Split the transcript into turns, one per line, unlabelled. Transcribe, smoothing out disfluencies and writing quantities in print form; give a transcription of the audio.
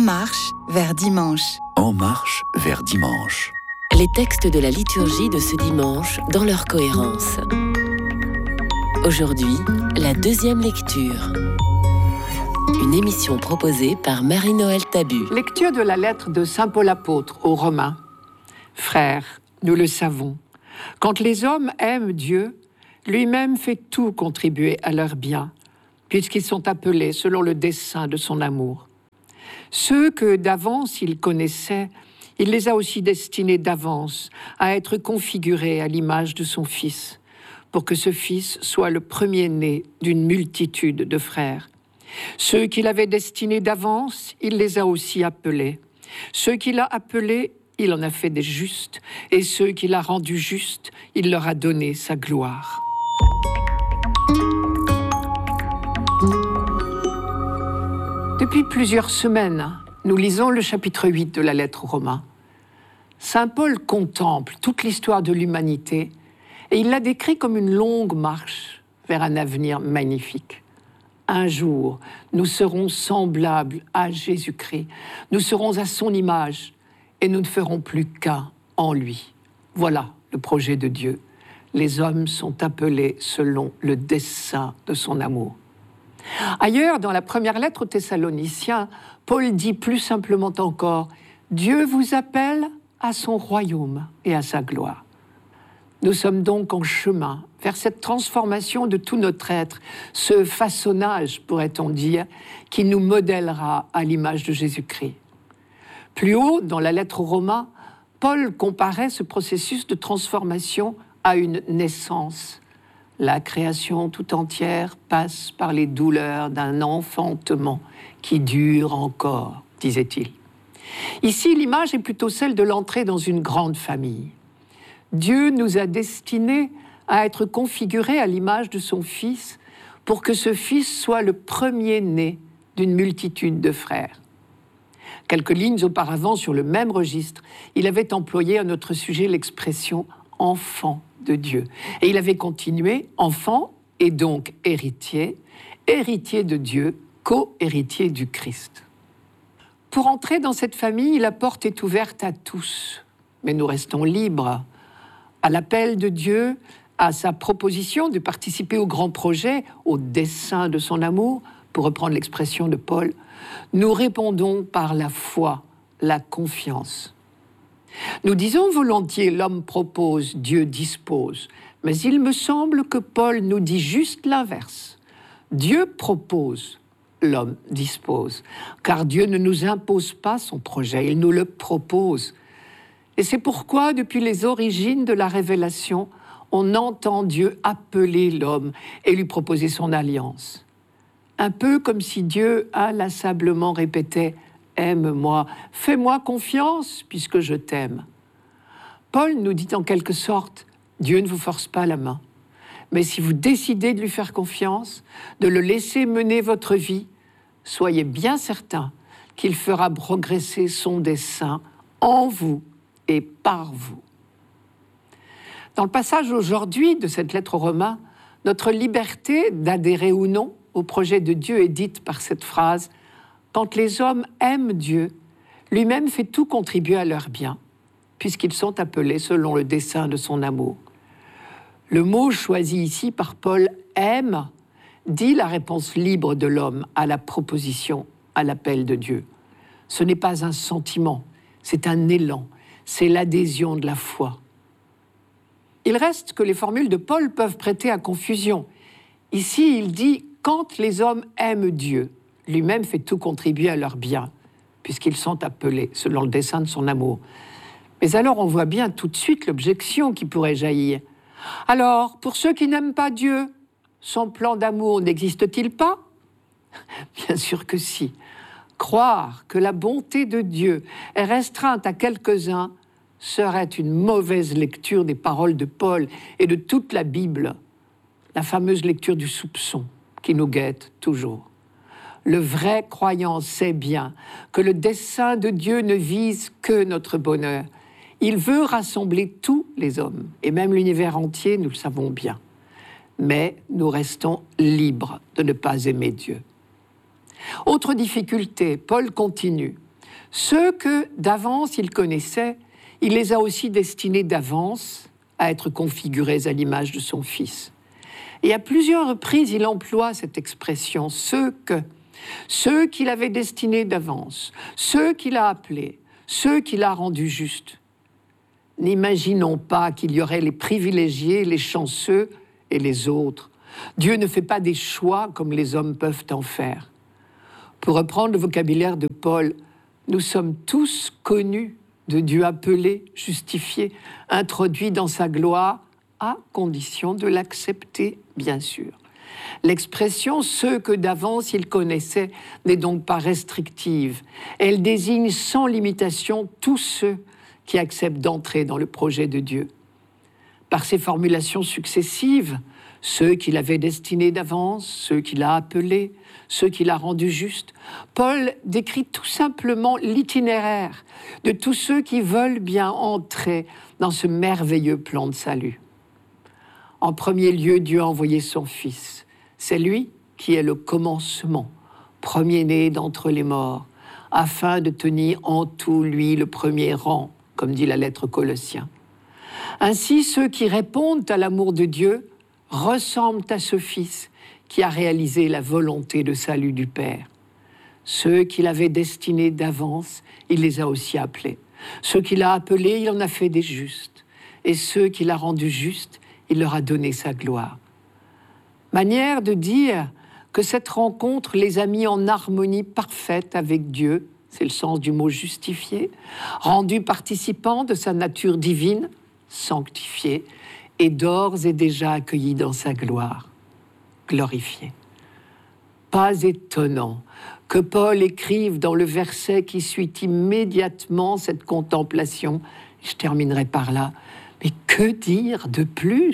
marche vers dimanche.
En marche vers dimanche.
Les textes de la liturgie de ce dimanche dans leur cohérence. Aujourd'hui, la deuxième lecture. Une émission proposée par Marie-Noël Tabu.
Lecture de la lettre de saint Paul apôtre aux Romains. Frères, nous le savons, quand les hommes aiment Dieu, lui-même fait tout contribuer à leur bien, puisqu'ils sont appelés selon le dessein de son amour. Ceux que d'avance il connaissait, il les a aussi destinés d'avance à être configurés à l'image de son Fils, pour que ce Fils soit le premier-né d'une multitude de frères. Ceux qu'il avait destinés d'avance, il les a aussi appelés. Ceux qu'il a appelés, il en a fait des justes, et ceux qu'il a rendus justes, il leur a donné sa gloire. Depuis plusieurs semaines, nous lisons le chapitre 8 de la lettre aux Romains. Saint Paul contemple toute l'histoire de l'humanité et il la décrit comme une longue marche vers un avenir magnifique. Un jour, nous serons semblables à Jésus-Christ, nous serons à son image et nous ne ferons plus qu'un en lui. Voilà le projet de Dieu. Les hommes sont appelés selon le dessein de son amour. Ailleurs, dans la première lettre aux Thessaloniciens, Paul dit plus simplement encore « Dieu vous appelle à son royaume et à sa gloire ». Nous sommes donc en chemin vers cette transformation de tout notre être, ce façonnage, pourrait-on dire, qui nous modèlera à l'image de Jésus-Christ. Plus haut, dans la lettre aux Romains, Paul comparait ce processus de transformation à une naissance. La création tout entière passe par les douleurs d'un enfantement qui dure encore, disait-il. Ici, l'image est plutôt celle de l'entrée dans une grande famille. Dieu nous a destinés à être configurés à l'image de son Fils pour que ce Fils soit le premier-né d'une multitude de frères. Quelques lignes auparavant, sur le même registre, il avait employé à notre sujet l'expression « enfant » de Dieu. Et il avait continué, enfant et donc héritier, héritier de Dieu, co-héritier du Christ. Pour entrer dans cette famille, la porte est ouverte à tous, mais nous restons libres. À l'appel de Dieu, à sa proposition de participer au grand projet, au dessein de son amour, pour reprendre l'expression de Paul, nous répondons par la foi, la confiance. Nous disons volontiers « l'homme propose, Dieu dispose », mais il me semble que Paul nous dit juste l'inverse. Dieu propose, l'homme dispose, car Dieu ne nous impose pas son projet, il nous le propose. Et c'est pourquoi, depuis les origines de la révélation, on entend Dieu appeler l'homme et lui proposer son alliance. Un peu comme si Dieu inlassablement répétait « aime-moi, fais-moi confiance puisque je t'aime ». Paul nous dit en quelque sorte « Dieu ne vous force pas la main, mais si vous décidez de lui faire confiance, de le laisser mener votre vie, soyez bien certain qu'il fera progresser son dessein en vous et par vous ». Dans le passage aujourd'hui de cette lettre aux Romains, notre liberté d'adhérer ou non au projet de Dieu est dite par cette phrase « Quand les hommes aiment Dieu, lui-même fait tout contribuer à leur bien, puisqu'ils sont appelés selon le dessein de son amour. » Le mot choisi ici par Paul, « aime », dit la réponse libre de l'homme à la proposition, à l'appel de Dieu. Ce n'est pas un sentiment, c'est un élan, c'est l'adhésion de la foi. Il reste que les formules de Paul peuvent prêter à confusion. Ici, il dit « quand les hommes aiment Dieu », lui-même fait tout contribuer à leur bien, puisqu'ils sont appelés selon le dessein de son amour. Mais alors on voit bien tout de suite l'objection qui pourrait jaillir. Alors, pour ceux qui n'aiment pas Dieu, son plan d'amour n'existe-t-il pas ? Bien sûr que si. Croire que la bonté de Dieu est restreinte à quelques-uns serait une mauvaise lecture des paroles de Paul et de toute la Bible, la fameuse lecture du soupçon qui nous guette toujours. Le vrai croyant sait bien que le dessein de Dieu ne vise que notre bonheur. Il veut rassembler tous les hommes, et même l'univers entier, nous le savons bien. Mais nous restons libres de ne pas aimer Dieu. Autre difficulté, Paul continue. Ceux que d'avance il connaissait, il les a aussi destinés d'avance à être configurés à l'image de son Fils. Et à plusieurs reprises, il emploie cette expression, ceux qu'il avait destinés d'avance, ceux qu'il a appelés, ceux qu'il a rendus justes. N'imaginons pas qu'il y aurait les privilégiés, les chanceux et les autres. Dieu ne fait pas des choix comme les hommes peuvent en faire. Pour reprendre le vocabulaire de Paul, nous sommes tous connus de Dieu, appelés, justifiés, introduits dans sa gloire, à condition de l'accepter, bien sûr. L'expression « ceux que d'avance il connaissait » n'est donc pas restrictive. Elle désigne sans limitation tous ceux qui acceptent d'entrer dans le projet de Dieu. Par ces formulations successives, ceux qu'il avait destinés d'avance, ceux qu'il a appelés, ceux qu'il a rendus justes, Paul décrit tout simplement l'itinéraire de tous ceux qui veulent bien entrer dans ce merveilleux plan de salut. En premier lieu, Dieu a envoyé son Fils. C'est lui qui est le commencement, premier-né d'entre les morts, afin de tenir en tout, lui, le premier rang, comme dit la lettre aux Colossiens. Ainsi, ceux qui répondent à l'amour de Dieu ressemblent à ce Fils qui a réalisé la volonté de salut du Père. Ceux qu'il avait destinés d'avance, il les a aussi appelés. Ceux qu'il a appelés, il en a fait des justes. Et ceux qu'il a rendus justes, il leur a donné sa gloire. Manière de dire que cette rencontre les a mis en harmonie parfaite avec Dieu, c'est le sens du mot justifié, rendus participants de sa nature divine, sanctifiés, et d'ores et déjà accueillis dans sa gloire, glorifiés. Pas étonnant que Paul écrive dans le verset qui suit immédiatement cette contemplation, je terminerai par là, mais que dire de plus ?